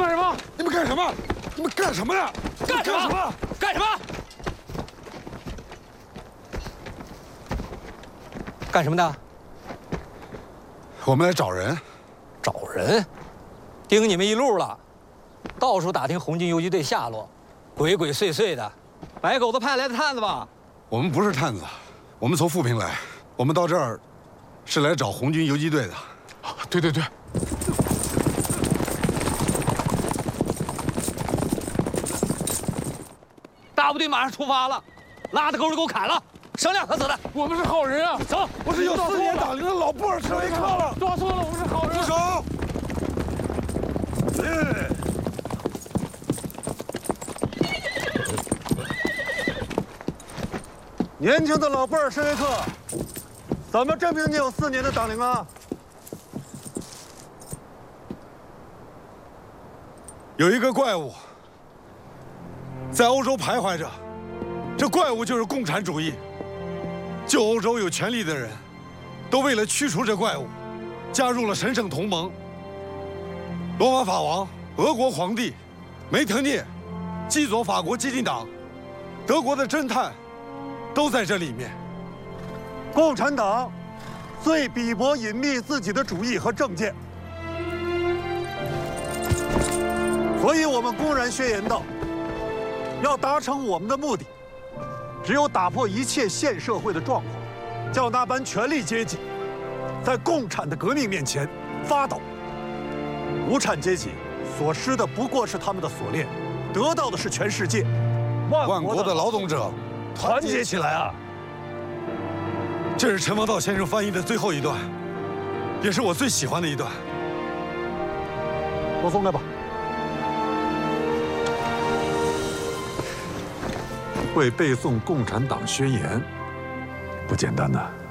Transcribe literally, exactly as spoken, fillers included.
干什么？ 你们干什么？你们干什么呢？ 干什么？干什么？干什么的？ 我们来找人。 找人？盯你们一路了，到处打听红军游击队下落，鬼鬼祟祟的，白狗子派来的探子吧？ 我们不是探子，我们从富平来，我们到这儿是来找红军游击队的。 对对对。 大部队马上出发了，拉着钩就给我砍了，省两颗子弹。 我们是好人啊！ 走， 我是有四年党龄的老布尔什维克了。 抓错了，我们是好人。 住手！ 年轻的老布尔什维克，怎么证明你有四年的党龄啊？ 有一个怪物。 在欧洲徘徊着，这怪物就是共产主义。旧欧洲有权力的人，都为了驱除这怪物，加入了神圣同盟。罗马法王、俄国皇帝、梅特涅、基佐法国激进党、德国的侦探，都在这里面。 共产党最鄙薄隐秘自己的主义和政见，所以我们公然宣言道。 要达成我们的目的，只有打破一切现社会的状况，叫那班权力阶级在共产的革命面前发抖。无产阶级所失的不过是他们的锁链，得到的是全世界。 万国的劳动者团结起来啊！ 这是陈王道先生翻译的最后一段，也是我最喜欢的一段。 都松开吧。 会背诵《共产党宣言》，不简单呐。